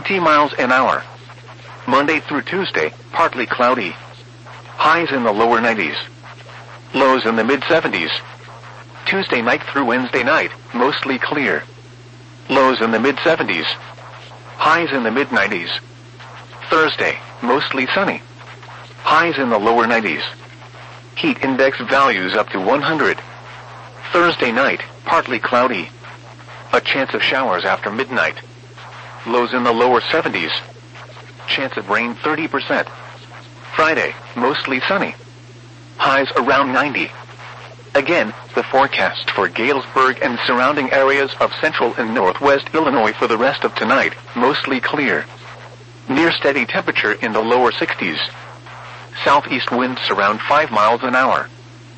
20 miles an hour. Monday through Tuesday, partly cloudy. Highs in the lower 90s. Lows in the mid-70s. Tuesday night through Wednesday night, mostly clear. Lows in the mid-70s. Highs in the mid-90s. Thursday, mostly sunny. Highs in the lower 90s. Heat index values up to 100. Thursday night, partly cloudy. A chance of showers after midnight. Lows in the lower 70s. Chance of rain 30%. Friday, mostly sunny. Highs around 90. Again, the forecast for Galesburg and surrounding areas of central and northwest Illinois for the rest of tonight, mostly clear. Near steady temperature in the lower 60s. Southeast winds around 5 miles an hour.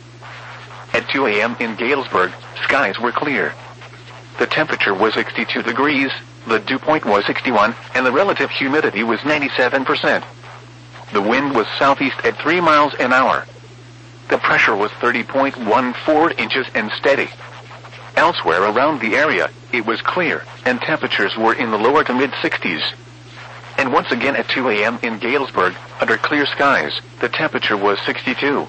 At 2 a.m. in Galesburg, skies were clear. The temperature was 62 degrees, the dew point was 61, and the relative humidity was 97%. The wind was southeast at 3 miles an hour. The pressure was 30.14 inches and steady. Elsewhere around the area, it was clear, and temperatures were in the lower to mid-60s. And once again at 2 a.m. in Galesburg, under clear skies, the temperature was 62.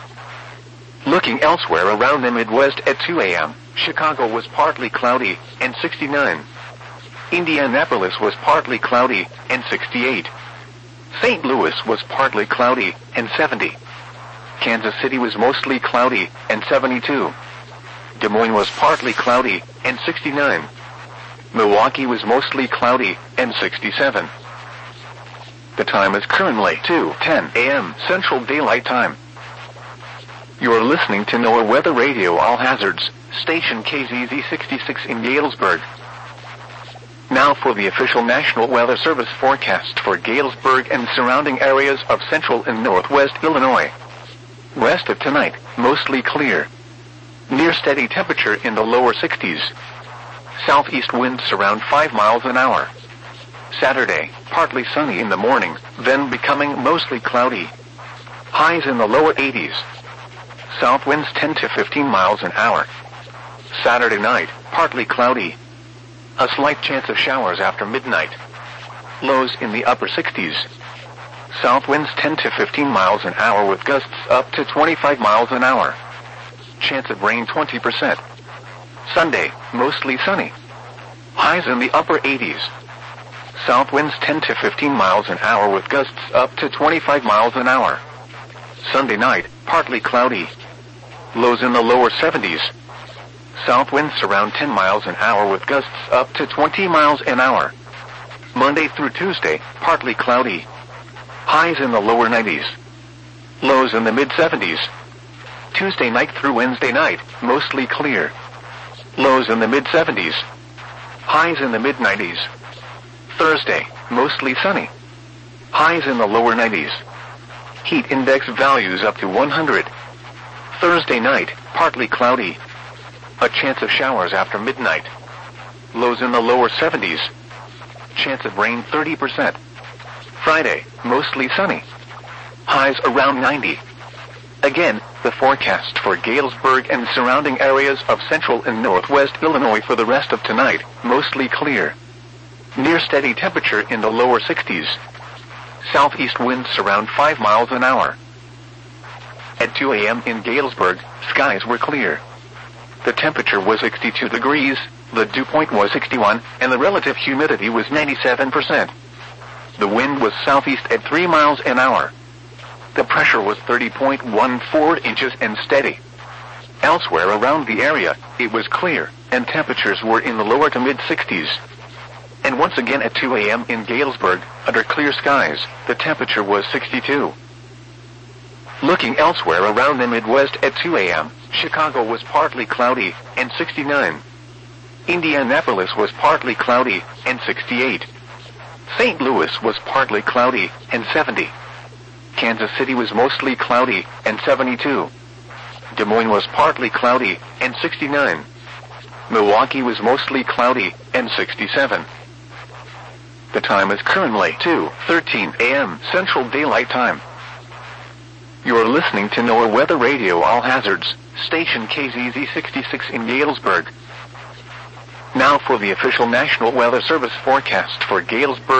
Looking elsewhere around the Midwest at 2 a.m., Chicago was partly cloudy, and 69. Indianapolis was partly cloudy, and 68. St. Louis was partly cloudy, and 70. Kansas City was mostly cloudy, and 72. Des Moines was partly cloudy, and 69. Milwaukee was mostly cloudy, and 67. The time is currently 2:10 a.m. Central Daylight Time. You are listening to NOAA Weather Radio All Hazards, station KZZ 66 in Galesburg. Now for the official National Weather Service forecast for Galesburg and surrounding areas of central and northwest Illinois. Rest of tonight, mostly clear. Near steady temperature in the lower 60s. Southeast winds around 5 miles an hour. Saturday, partly sunny in the morning, then becoming mostly cloudy. Highs in the lower 80s. South winds 10 to 15 miles an hour. Saturday night, partly cloudy. A slight chance of showers after midnight. Lows in the upper 60s. South winds 10 to 15 miles an hour with gusts up to 25 miles an hour. Chance of rain 20%. Sunday, mostly sunny. Highs in the upper 80s. South winds 10 to 15 miles an hour with gusts up to 25 miles an hour. Sunday night, partly cloudy. Lows in the lower 70s. South winds around 10 miles an hour with gusts up to 20 miles an hour. Monday through Tuesday, partly cloudy. Highs in the lower 90s. Lows in the mid-70s. Tuesday night through Wednesday night, mostly clear. Lows in the mid-70s. Highs in the mid-90s. Thursday, mostly sunny. Highs in the lower 90s. Heat index values up to 100. Thursday night, partly cloudy. A chance of showers after midnight. Lows in the lower 70s. Chance of rain 30%. Friday, mostly sunny. Highs around 90. Again, the forecast for Galesburg and surrounding areas of central and northwest Illinois for the rest of tonight, mostly clear. Near steady temperature in the lower 60s. Southeast winds around 5 miles an hour. At 2 a.m. in Galesburg, skies were clear. The temperature was 62 degrees, the dew point was 61, and the relative humidity was 97%. The wind was southeast at 3 miles an hour. The pressure was 30.14 inches and steady. Elsewhere around the area, it was clear, and temperatures were in the lower to mid-60s. And once again at 2 a.m. in Galesburg, under clear skies, the temperature was 62. Looking elsewhere around the Midwest at 2 a.m., Chicago was partly cloudy, and 69. Indianapolis was partly cloudy, and 68. St. Louis was partly cloudy, and 70. Kansas City was mostly cloudy, and 72. Des Moines was partly cloudy, and 69. Milwaukee was mostly cloudy, and 67. The time is currently 2:13 a.m. Central Daylight Time. You are listening to NOAA Weather Radio All Hazards, station KZZ 66 in Galesburg. Now for the official National Weather Service forecast for Galesburg